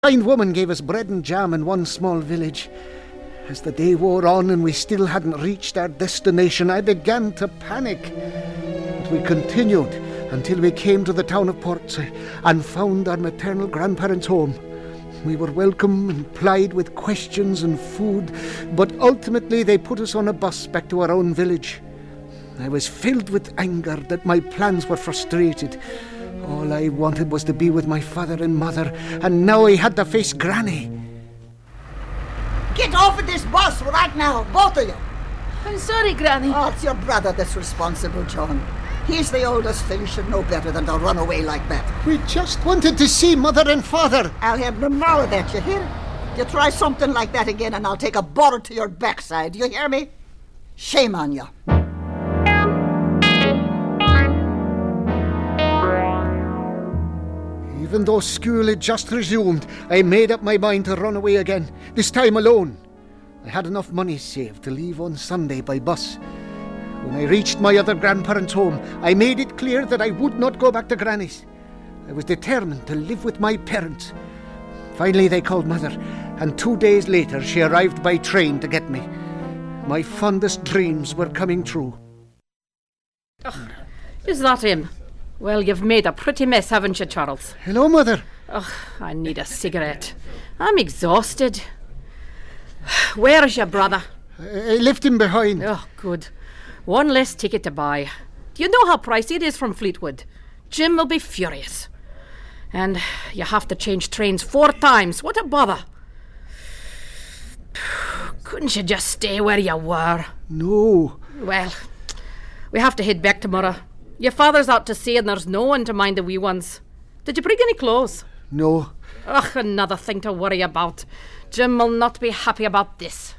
A kind woman gave us bread and jam in one small village. As the day wore on and we still hadn't reached our destination, I began to panic. But we continued until we came to the town of Portsea and found our maternal grandparents' home. We were welcome and plied with questions and food, but ultimately they put us on a bus back to our own village. I was filled with anger that my plans were frustrated. All I wanted was to be with my father and mother, and now I had to face Granny. Get off of this bus right now, both of you. I'm sorry, Granny. Oh, it's your brother that's responsible, John. He's the oldest thing, should know better than to run away like that. We just wanted to see Mother and Father. I'll have no more of that, you hear? You try something like that again and I'll take a bullet to your backside, you hear me? Shame on you. Even though school had just resumed, I made up my mind to run away again, this time alone. I had enough money saved to leave on Sunday by bus. When I reached my other grandparents' home, I made it clear that I would not go back to Granny's. I was determined to live with my parents. Finally they called Mother, and 2 days later she arrived by train to get me. My fondest dreams were coming true. Oh, is that him? Well, you've made a pretty mess, haven't you, Charles? Hello, Mother. Oh, I need a cigarette. I'm exhausted. Where's your brother? I left him behind. Oh, good. One less ticket to buy. Do you know how pricey it is from Fleetwood? Jim will be furious. And you have to change trains 4 times. What a bother. Couldn't you just stay where you were? No. Well, we have to head back tomorrow. Your father's out to sea and there's no one to mind the wee ones. Did you bring any clothes? No. Ugh, another thing to worry about. Jim will not be happy about this.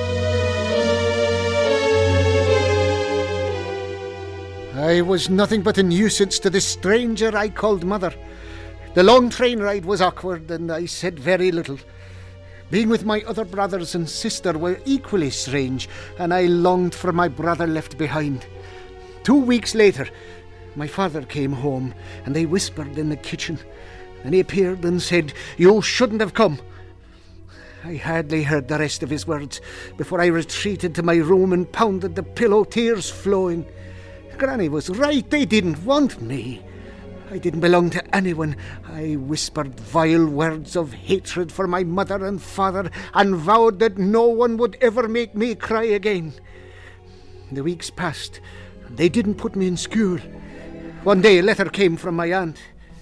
I was nothing but a nuisance to this stranger I called Mother. The long train ride was awkward and I said very little. Being with my other brothers and sister were equally strange, and I longed for my brother left behind. 2 weeks later, my father came home and they whispered in the kitchen. And he appeared and said, "You shouldn't have come." I hardly heard the rest of his words before I retreated to my room and pounded the pillow, tears flowing. Granny was right, they didn't want me. I didn't belong to anyone. I whispered vile words of hatred for my mother and father and vowed that no one would ever make me cry again. The weeks passed and they didn't put me in school. One day a letter came from my aunt.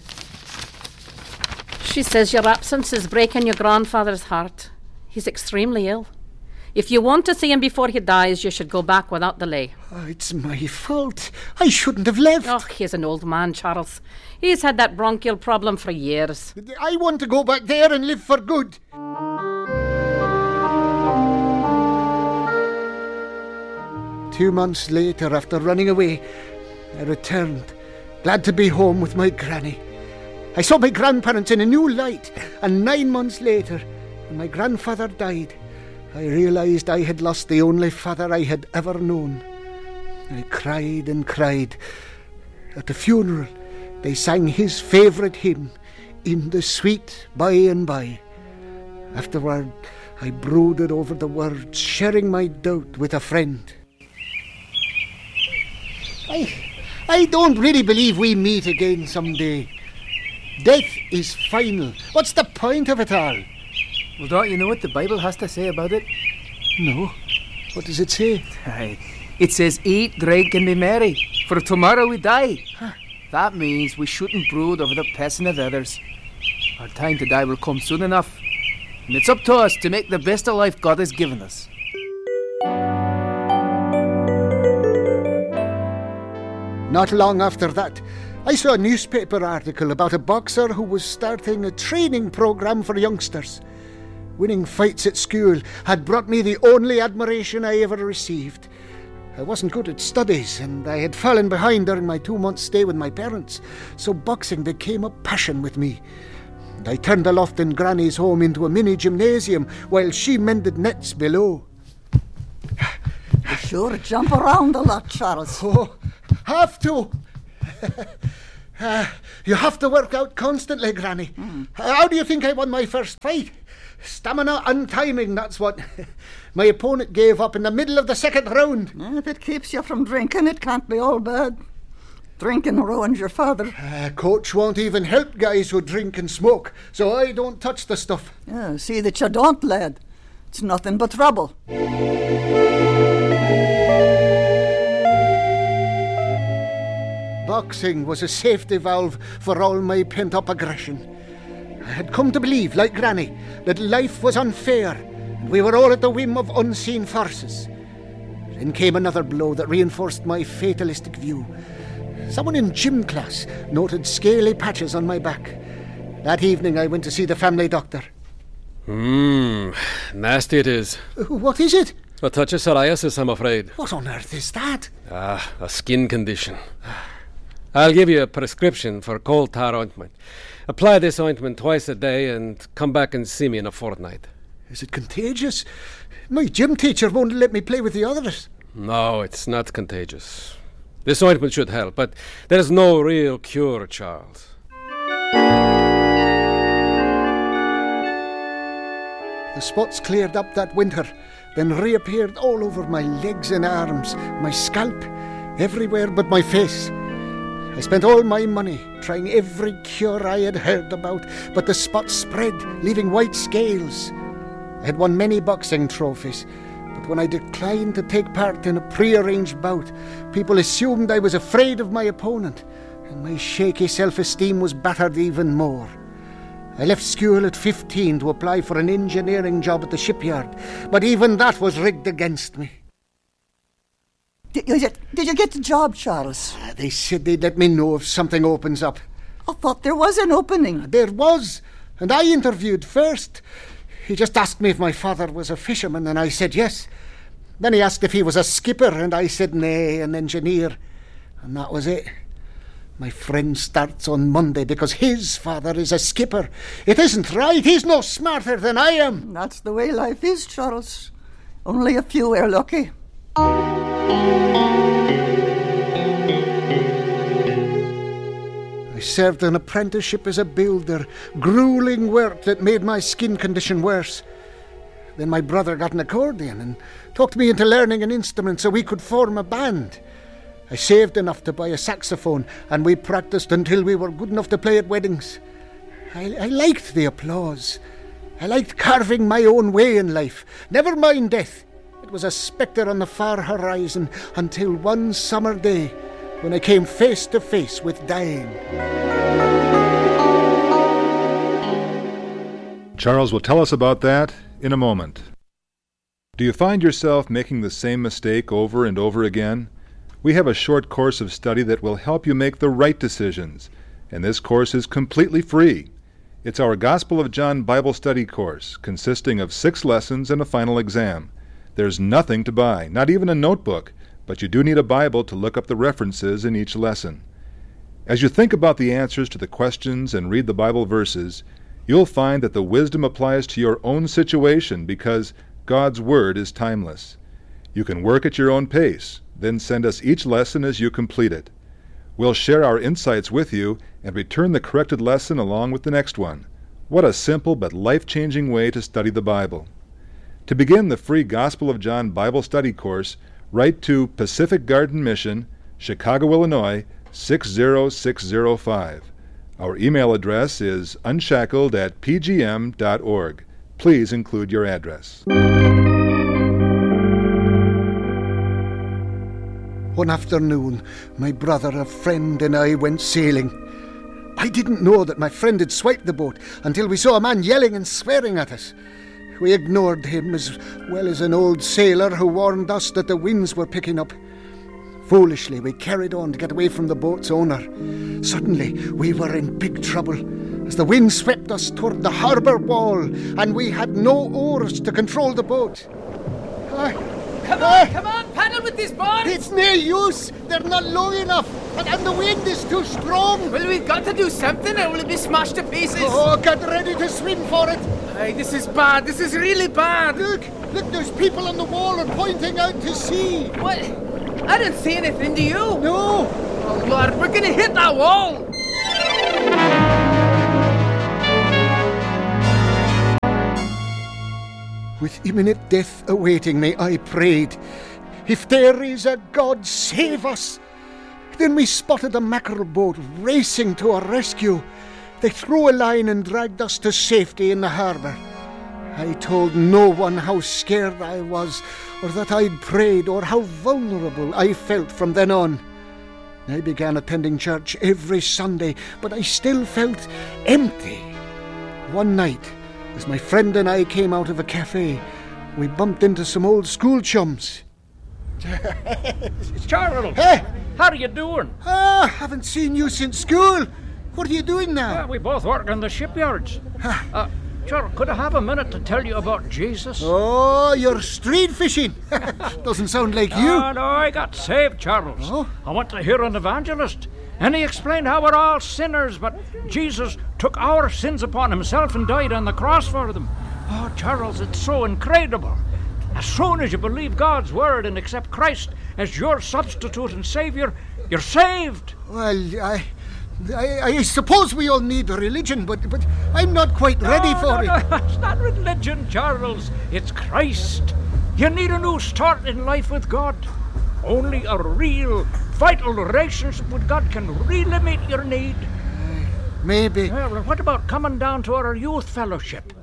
She says your absence is breaking your grandfather's heart. He's extremely ill. If you want to see him before he dies, you should go back without delay. Oh, it's my fault. I shouldn't have left. Oh, he's an old man, Charles. He's had that bronchial problem for years. I want to go back there and live for good. Two months later, after running away, I returned, glad to be home with my granny. I saw my grandparents in a new light, and 9 months later, when my grandfather died, I realised I had lost the only father I had ever known. I cried and cried. At the funeral, they sang his favourite hymn, "In the Sweet By and By." Afterward, I brooded over the words, sharing my doubt with a friend. I don't really believe we meet again someday. Death is final. What's the point of it all? Well, don't you know what the Bible has to say about it? No. What does it say? Aye. It says, "Eat, drink and be merry, for tomorrow we die." Huh. That means we shouldn't brood over the passing of others. Our time to die will come soon enough, and it's up to us to make the best of life God has given us. Not long after that, I saw a newspaper article about a boxer who was starting a training program for youngsters. Winning fights at school had brought me the only admiration I ever received. I wasn't good at studies, and I had fallen behind during my 2-month stay with my parents, so boxing became a passion with me. And I turned the loft in Granny's home into a mini gymnasium while she mended nets below. You sure jump around a lot, Charles. Oh, have to. You have to work out constantly, Granny. How do you think I won my first fight? Stamina and timing, that's what. My opponent gave up in the middle of the second round. If it keeps you from drinking, it can't be all bad. Drinking ruins your father. Coach won't even help guys who drink and smoke, so I don't touch the stuff. Yeah, see that you don't, lad. It's nothing but trouble. Boxing was a safety valve for all my pent-up aggression. I had come to believe, like Granny, that life was unfair and we were all at the whim of unseen forces. Then came another blow that reinforced my fatalistic view. Someone in gym class noted scaly patches on my back. That evening I went to see the family doctor. Nasty it is. What is it? A touch of psoriasis, I'm afraid. What on earth is that? A skin condition. I'll give you a prescription for coal tar ointment. Apply this ointment twice a day and come back and see me in a fortnight. Is it contagious? My gym teacher won't let me play with the others. No, it's not contagious. This ointment should help, but there's no real cure, Charles. The spots cleared up that winter, then reappeared all over my legs and arms, my scalp, everywhere but my face. I spent all my money trying every cure I had heard about, but the spots spread, leaving white scales. I had won many boxing trophies, but when I declined to take part in a pre-arranged bout, people assumed I was afraid of my opponent, and my shaky self-esteem was battered even more. I left school at 15 to apply for an engineering job at the shipyard, but even that was rigged against me. Did you get the job, Charles? They said they'd let me know if something opens up. I thought there was an opening. There was, and I interviewed first. He just asked me if my father was a fisherman, and I said yes. Then he asked if he was a skipper, and I said nay, an engineer. And that was it. My friend starts on Monday because his father is a skipper. It isn't right. He's no smarter than I am. That's the way life is, Charles. Only a few are lucky. I served an apprenticeship as a builder, grueling work that made my skin condition worse. Then my brother got an accordion and talked me into learning an instrument so we could form a band. I saved enough to buy a saxophone, and we practiced until we were good enough to play at weddings. I liked the applause. I liked carving my own way in life. Never mind death. It was a spectre on the far horizon until one summer day when I came face to face with dying. Charles will tell us about that in a moment. Do you find yourself making the same mistake over and over again? We have a short course of study that will help you make the right decisions, and this course is completely free. It's our Gospel of John Bible Study course, consisting of 6 lessons and a final exam. There's nothing to buy, not even a notebook, but you do need a Bible to look up the references in each lesson. As you think about the answers to the questions and read the Bible verses, you'll find that the wisdom applies to your own situation because God's Word is timeless. You can work at your own pace, then send us each lesson as you complete it. We'll share our insights with you and return the corrected lesson along with the next one. What a simple but life-changing way to study the Bible. To begin the free Gospel of John Bible Study course, write to Pacific Garden Mission, Chicago, Illinois, 60605. Our email address is unshackled@pgm.org. Please include your address. One afternoon, my brother, a friend, and I went sailing. I didn't know that my friend had swiped the boat until we saw a man yelling and swearing at us. We ignored him as well as an old sailor who warned us that the winds were picking up. Foolishly, we carried on to get away from the boat's owner. Suddenly, we were in big trouble as the wind swept us toward the harbour wall and we had no oars to control the boat. Come on, paddle with this boat! It's no use. They're not long enough, and the wind is too strong. Well, we've got to do something or we'll be smashed to pieces. Oh, get ready to swim for it. Hey, this is bad. This is really bad. Look, those people on the wall are pointing out to sea. What? I didn't see anything, do you? No. Oh, Lord, we're going to hit that wall. With imminent death awaiting me, I prayed, "If there is a God, save us!" Then we spotted a mackerel boat racing to our rescue. They threw a line and dragged us to safety in the harbour. I told no one how scared I was, or that I'd prayed, or how vulnerable I felt from then on. I began attending church every Sunday, but I still felt empty. One night, as my friend and I came out of a cafe, we bumped into some old school chums. Charles! Hey! How are you doing? Haven't seen you since school. What are you doing now? We both work in the shipyards. Charles, could I have a minute to tell you about Jesus? Oh, you're street fishing. Doesn't sound like you. No, I got saved, Charles. Oh? I went to hear an evangelist, and he explained how we're all sinners, but Jesus took our sins upon himself and died on the cross for them. Oh, Charles, it's so incredible. As soon as you believe God's word and accept Christ as your substitute and Saviour, you're saved. Well, I suppose we all need a religion, but I'm not quite ready for it. No, it's not religion, Charles. It's Christ. You need a new start in life with God. Only a real, vital relationship with God can really meet your need. Maybe. Well, what about coming down to our youth fellowship?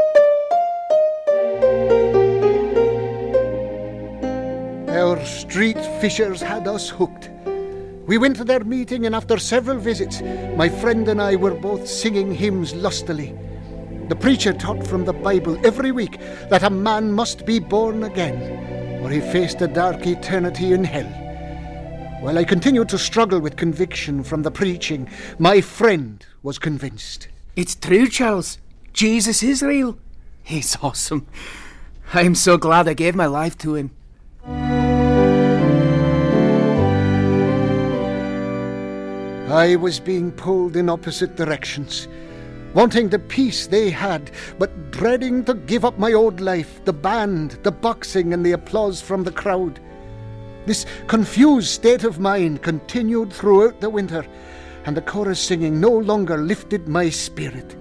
Our street fishers had us hooked. We went to their meeting, and after several visits, my friend and I were both singing hymns lustily. The preacher taught from the Bible every week that a man must be born again, or he faced a dark eternity in hell. While I continued to struggle with conviction from the preaching, my friend was convinced. It's true, Charles. Jesus is real. He's awesome. I'm so glad I gave my life to him. I was being pulled in opposite directions, wanting the peace they had, but dreading to give up my old life, the band, the boxing, and the applause from the crowd. This confused state of mind continued throughout the winter, and the chorus singing no longer lifted my spirit.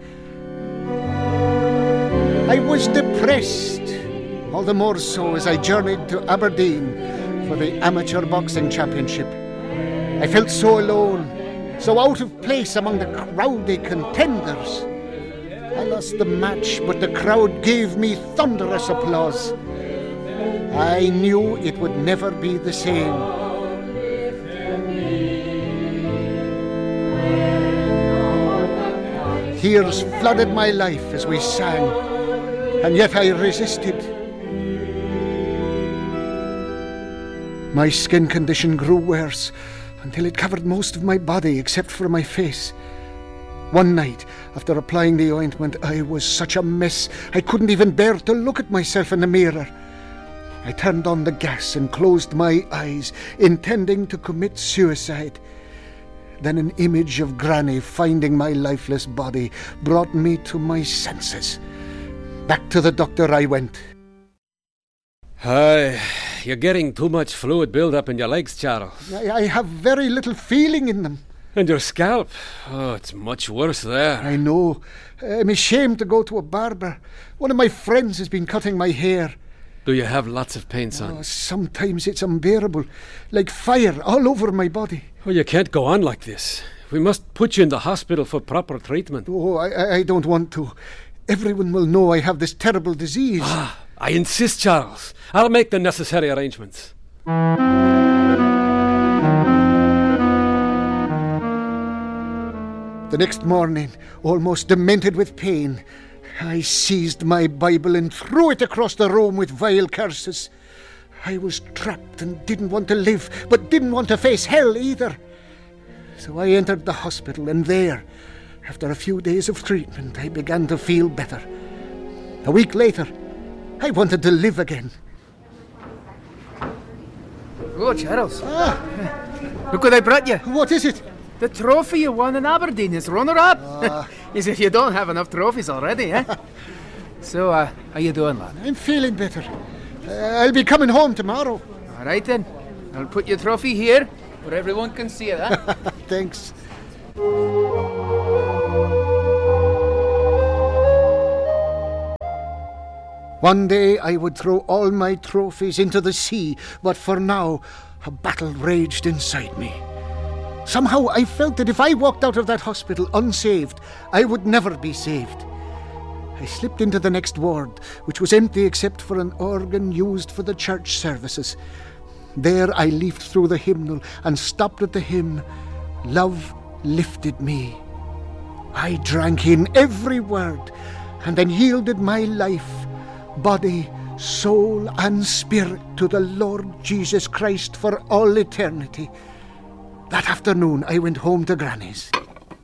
I was depressed, all the more so as I journeyed to Aberdeen for the Amateur Boxing Championship. I felt so alone, so out of place among the crowdy contenders. I lost the match, but the crowd gave me thunderous applause. I knew it would never be the same. Tears flooded my life as we sang, and yet I resisted. My skin condition grew worse, until it covered most of my body except for my face. One night, after applying the ointment, I was such a mess I couldn't even bear to look at myself in the mirror. I turned on the gas and closed my eyes, intending to commit suicide. Then an image of Granny finding my lifeless body brought me to my senses. Back to the doctor I went. You're getting too much fluid build-up in your legs, Charles. I have very little feeling in them. And your scalp? Oh, it's much worse there. I know. I'm ashamed to go to a barber. One of my friends has been cutting my hair. Do you have lots of pain, son? Oh, sometimes it's unbearable, like fire all over my body. Oh, you can't go on like this. We must put you in the hospital for proper treatment. Oh, I don't want to. Everyone will know I have this terrible disease. I insist, Charles. I'll make the necessary arrangements. The next morning, almost demented with pain, I seized my Bible and threw it across the room with vile curses. I was trapped and didn't want to live, but didn't want to face hell either. So I entered the hospital, and there, after a few days of treatment, I began to feel better. A week later, I wanted to live again. Oh, Charles. Look what I brought you. What is it? The trophy you won in Aberdeen is runner-up. As if you don't have enough trophies already, eh? So, how you doing, lad? I'm feeling better. I'll be coming home tomorrow. All right, then. I'll put your trophy here, where everyone can see it, eh? Thanks. One day I would throw all my trophies into the sea, but for now, a battle raged inside me. Somehow I felt that if I walked out of that hospital unsaved, I would never be saved. I slipped into the next ward, which was empty except for an organ used for the church services. There I leafed through the hymnal and stopped at the hymn, "Love Lifted Me." I drank in every word and then yielded my life, body, soul and spirit to the Lord Jesus Christ for all eternity. That afternoon I went home to Granny's.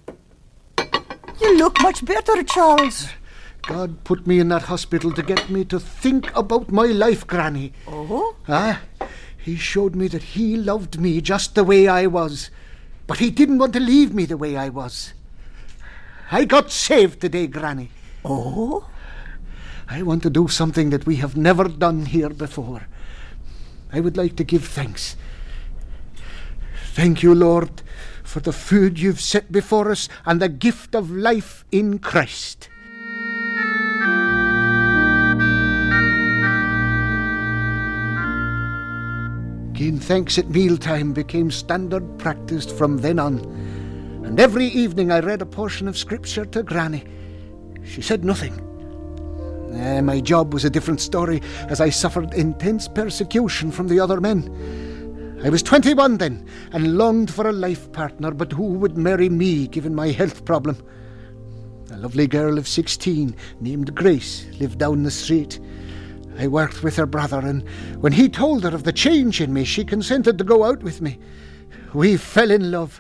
You look much better, Charles. God put me in that hospital to get me to think about my life, Granny. Oh? He showed me that he loved me just the way I was, but he didn't want to leave me the way I was. I got saved today, Granny. Oh? I want to do something that we have never done here before. I would like to give thanks. Thank you, Lord, for the food you've set before us and the gift of life in Christ. Giving thanks at mealtime became standard practice from then on, and every evening I read a portion of Scripture to Granny. She said nothing. My job was a different story, as I suffered intense persecution from the other men. I was 21 then, and longed for a life partner, but who would marry me, given my health problem? A lovely girl of 16, named Grace, lived down the street. I worked with her brother, and when he told her of the change in me, she consented to go out with me. We fell in love.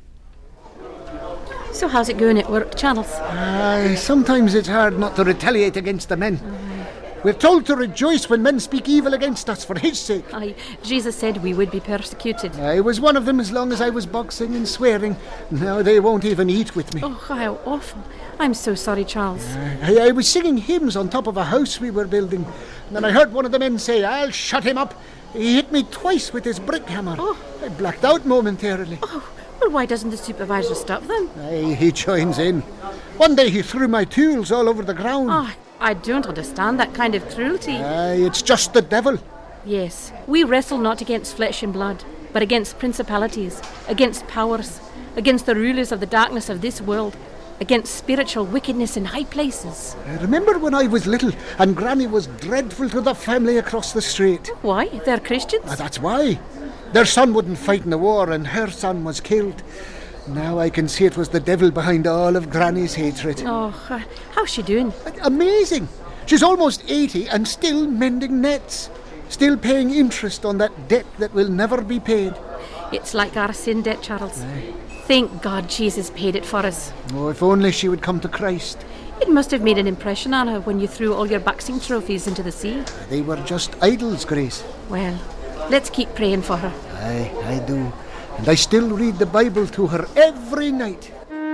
So how's it going at work, Charles? Sometimes it's hard not to retaliate against the men. We're told to rejoice when men speak evil against us for his sake. Jesus said we would be persecuted. I was one of them as long as I was boxing and swearing. Now they won't even eat with me. Oh, how awful. I'm so sorry, Charles. I was singing hymns on top of a house we were building. And then I heard one of the men say, "I'll shut him up." He hit me twice with his brick hammer. Oh. I blacked out momentarily. Oh, well, why doesn't the supervisor stop them? He joins in. One day he threw my tools all over the ground. Oh, I don't understand that kind of cruelty. It's just the devil. Yes, we wrestle not against flesh and blood, but against principalities, against powers, against the rulers of the darkness of this world, against spiritual wickedness in high places. I remember when I was little and Granny was dreadful to the family across the street. Why? They're Christians? That's why. Their son wouldn't fight in the war and her son was killed. Now I can see it was the devil behind all of Granny's hatred. Oh, how's she doing? Amazing. She's almost 80 and still mending nets. Still paying interest on that debt that will never be paid. It's like our sin debt, Charles. Thank God Jesus paid it for us. Oh, if only she would come to Christ. It must have made an impression on her when you threw all your boxing trophies into the sea. They were just idols, Grace. Well, let's keep praying for her. I do. And I still read the Bible to her every night.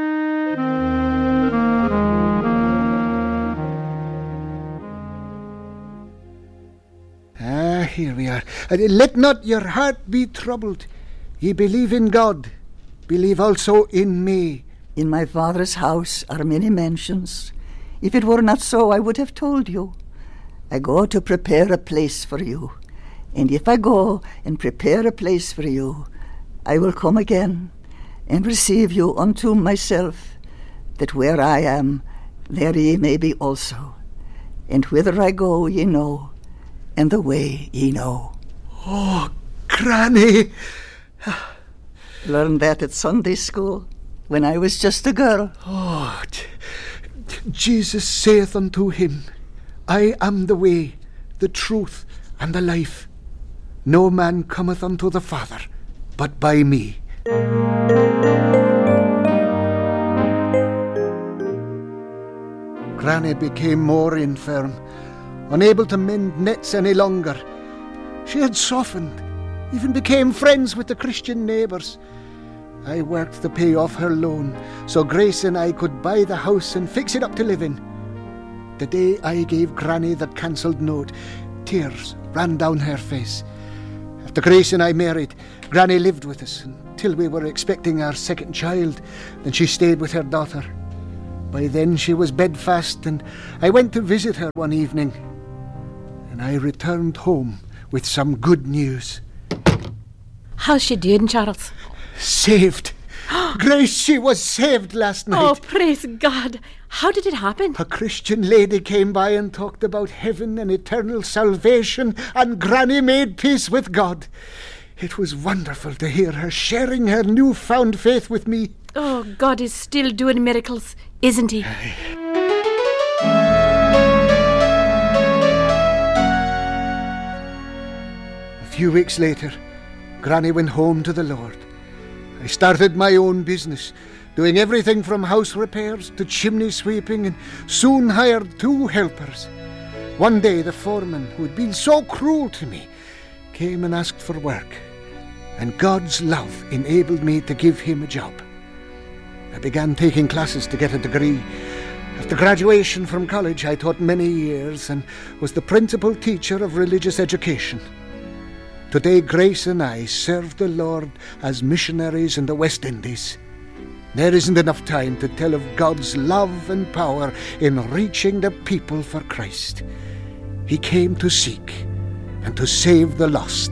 Here we are. Let not your heart be troubled. Ye believe in God. Believe also in me. In my Father's house are many mansions. If it were not so, I would have told you. I go to prepare a place for you. And if I go and prepare a place for you, I will come again and receive you unto myself, that where I am, there ye may be also. And whither I go ye know, and the way ye know. Oh, Granny! Learned that at Sunday school, when I was just a girl. Oh, Jesus saith unto him, I am the way, the truth, and the life. No man cometh unto the Father, but by me. Granny became more infirm, unable to mend nets any longer. She had softened, even became friends with the Christian neighbours. I worked to pay off her loan, so Grace and I could buy the house and fix it up to live in. The day I gave Granny that cancelled note, tears ran down her face. After Grace and I married, Granny lived with us until we were expecting our second child. Then she stayed with her daughter. By then she was bedfast, and I went to visit her one evening. and I returned home with some good news. How's she doing, Charles? Saved. Grace, she was saved last night. Oh, praise God. How did it happen? A Christian lady came by and talked about heaven and eternal salvation, and Granny made peace with God. It was wonderful to hear her sharing her newfound faith with me. Oh, God is still doing miracles, isn't he? A few weeks later, Granny went home to the Lord. I started my own business, doing everything from house repairs to chimney sweeping, and soon hired 2 helpers. One day the foreman, who had been so cruel to me, came and asked for work, and God's love enabled me to give him a job. I began taking classes to get a degree. After graduation from college, I taught many years and was the principal teacher of religious education. Today, Grace and I serve the Lord as missionaries in the West Indies. There isn't enough time to tell of God's love and power in reaching the people for Christ. He came to seek and to save the lost.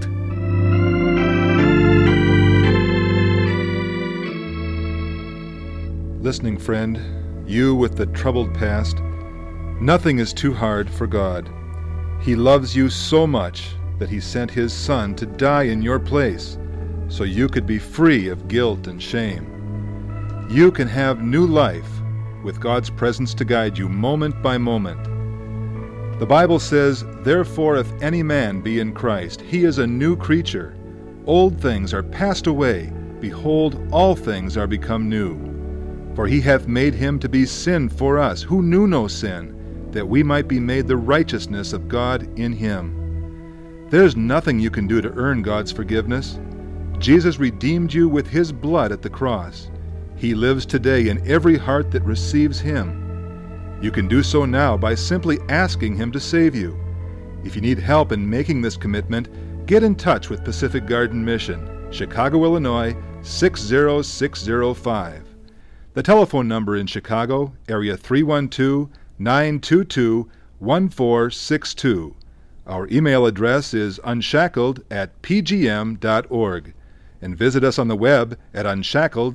Listening friend, you with the troubled past, nothing is too hard for God. He loves you so much that he sent his Son to die in your place so you could be free of guilt and shame. You can have new life with God's presence to guide you moment by moment. The Bible says, "Therefore if any man be in Christ, he is a new creature. Old things are passed away. Behold, all things are become new. For he hath made him to be sin for us, who knew no sin, that we might be made the righteousness of God in him." There's nothing you can do to earn God's forgiveness. Jesus redeemed you with his blood at the cross. He lives today in every heart that receives him. You can do so now by simply asking him to save you. If you need help in making this commitment, get in touch with Pacific Garden Mission, Chicago, Illinois, 60605. The telephone number in Chicago, area 312-922-1462. Our email address is unshackled@pgm.org, and visit us on the web at unshackled.org.